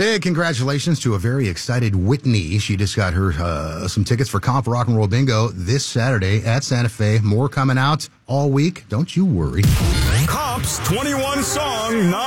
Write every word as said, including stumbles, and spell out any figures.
Hey, congratulations to a very excited Whitney. She just got her uh, some tickets for Comp Rock and Roll Bingo this Saturday at Santa Fe. More coming out all week. Don't you worry. Comp's twenty-one song